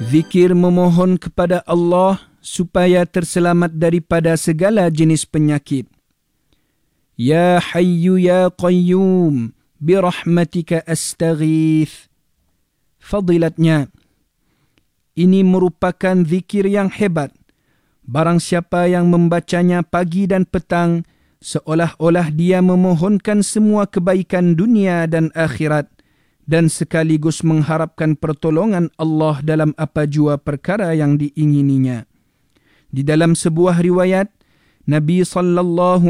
Zikir memohon kepada Allah supaya terselamat daripada segala jenis penyakit. Ya Hayyu Ya Qayyum birahmatika astaghith. Fadilatnya, ini merupakan zikir yang hebat. Barang siapa yang membacanya pagi dan petang, seolah-olah dia memohonkan semua kebaikan dunia dan akhirat, dan sekaligus mengharapkan pertolongan Allah dalam apa jua perkara yang diingininya. Di dalam sebuah riwayat, Nabi sallallahu